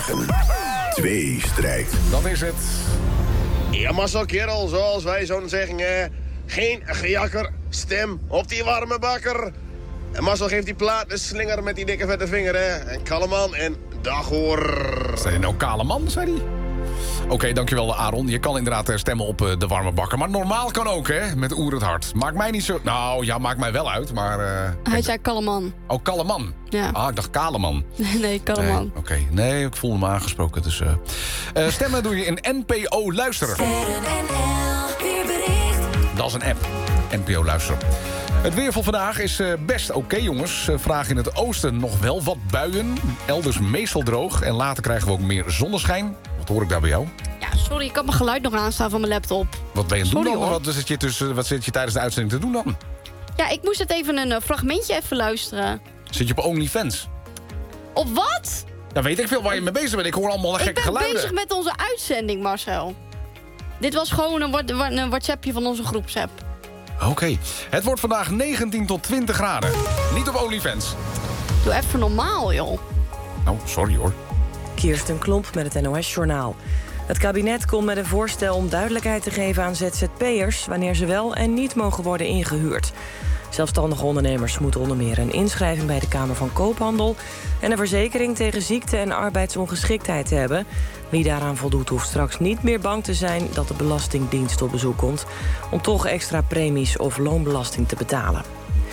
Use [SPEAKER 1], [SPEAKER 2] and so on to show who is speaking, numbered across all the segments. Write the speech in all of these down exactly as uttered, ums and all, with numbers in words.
[SPEAKER 1] Goedemorgen. Tweestrijd.
[SPEAKER 2] Dat is het.
[SPEAKER 3] Ja, Marcel kerel, zoals wij zo'n zeggen, eh, geen gejakker, stem op die warme bakker. En Marcel geeft die plaat een slinger met die dikke vette vinger, hè. En Kalleman en dag hoor.
[SPEAKER 2] Zei je nou kale man, zei hij? Oké, okay, dankjewel Aaron. Je kan inderdaad stemmen op uh, de warme bakker. Maar normaal kan ook, hè, met Oer het Hart. Maakt mij niet zo... Nou, ja, maakt mij wel uit, maar... Uh,
[SPEAKER 4] Hij ik... zei Kalleman.
[SPEAKER 2] Oh, Kalleman.
[SPEAKER 4] Ja.
[SPEAKER 2] Ah, ik dacht Kaleman.
[SPEAKER 4] Nee, Kalleman.
[SPEAKER 2] Nee, Oké, okay. nee, ik voel hem aangesproken. Dus, uh... Uh, stemmen doe je in N P O Luisteren. Dat is een app. N P O Luisteren. Het weer van vandaag is uh, best oké, okay, jongens. Uh, vraag in het oosten nog wel wat buien. Elders meestal droog. En later krijgen we ook meer zonneschijn. Wat hoor ik daar bij jou?
[SPEAKER 4] Ja, sorry, ik had mijn geluid nog aanstaan van mijn laptop.
[SPEAKER 2] Wat ben je aan het doen dan?
[SPEAKER 4] Hoor.
[SPEAKER 2] Wat zit, je tussen, wat zit je tijdens de uitzending te doen dan?
[SPEAKER 4] Ja, ik moest het even een uh, fragmentje even luisteren.
[SPEAKER 2] Zit je op OnlyFans?
[SPEAKER 4] Op wat?
[SPEAKER 2] Dan weet ik veel waar je mee bezig bent. Ik hoor allemaal gekke geluiden.
[SPEAKER 4] Ik ben bezig met onze uitzending, Marcel. Dit was gewoon een, een WhatsAppje van onze groepsapp.
[SPEAKER 2] Oké. Okay. Het wordt vandaag negentien tot twintig graden. Niet op OnlyFans.
[SPEAKER 4] Doe even normaal, joh.
[SPEAKER 2] Nou, sorry hoor.
[SPEAKER 5] Kirsten Klomp met het N O S-journaal. Het kabinet komt met een voorstel om duidelijkheid te geven aan Z Z P'ers... wanneer ze wel en niet mogen worden ingehuurd. Zelfstandige ondernemers moeten onder meer een inschrijving bij de Kamer van Koophandel... en een verzekering tegen ziekte en arbeidsongeschiktheid te hebben. Wie daaraan voldoet hoeft straks niet meer bang te zijn dat de Belastingdienst op bezoek komt... om toch extra premies of loonbelasting te betalen.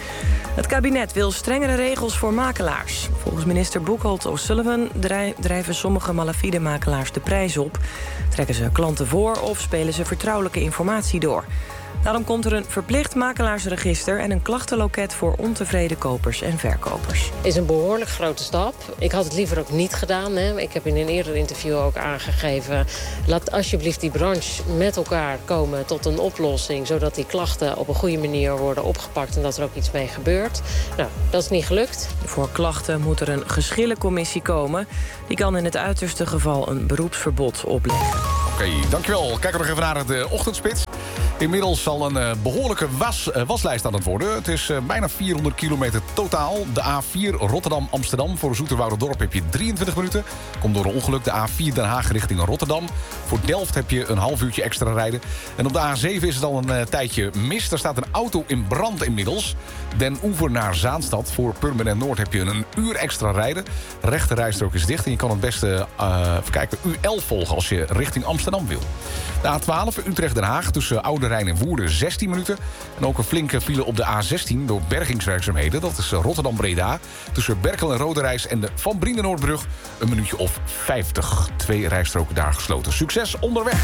[SPEAKER 5] Het kabinet wil strengere regels voor makelaars. Volgens minister Boekholt O'Sullivan drijven sommige malafide makelaars de prijs op. Trekken ze klanten voor of spelen ze vertrouwelijke informatie door. Daarom komt er een verplicht makelaarsregister en een klachtenloket voor ontevreden kopers en verkopers.
[SPEAKER 6] Is een behoorlijk grote stap. Ik had het liever ook niet gedaan. Hè. Ik heb in een eerder interview ook aangegeven... laat alsjeblieft die branche met elkaar komen tot een oplossing... zodat die klachten op een goede manier worden opgepakt... en dat er ook iets mee gebeurt. Nou, dat is niet gelukt.
[SPEAKER 5] Voor klachten moet er een geschillencommissie komen. Die kan in het uiterste geval een beroepsverbod opleggen.
[SPEAKER 2] Oké, okay, dankjewel. Kijken we nog even naar de ochtendspits. Inmiddels zal een uh, behoorlijke was, uh, waslijst aan het worden. Het is uh, bijna vierhonderd kilometer totaal. De A vier Rotterdam-Amsterdam. Voor Zoeterwouderdorp heb je drieëntwintig minuten. Komt door een ongeluk. De A vier Den Haag richting Rotterdam. Voor Delft heb je een half uurtje extra rijden. En op de A zeven is het al een uh, tijdje mis. Er staat een auto in brand inmiddels. Den Oever naar Zaanstad. Voor Purmerend Noord heb je een uur extra rijden. De rechte rijstrook is dicht. En je kan het beste uh, even kijken, U elf volgen als je richting Amsterdam wil. De A twaalf Utrecht-Den Haag tussen Oude Rijn en Woerden zestien minuten. En ook een flinke file op de A zestien door bergingswerkzaamheden. Dat is Rotterdam-Breda. Tussen Berkel en Roderijs en de Van Brienenoordbrug een minuutje of vijftig. Twee rijstroken daar gesloten. Succes onderweg.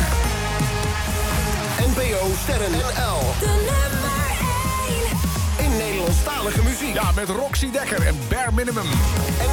[SPEAKER 1] N P O Sterren L.
[SPEAKER 7] De nummer één.
[SPEAKER 1] In Nederlandstalige muziek.
[SPEAKER 2] Ja, met Roxy Dekker en Bare Minimum.
[SPEAKER 1] N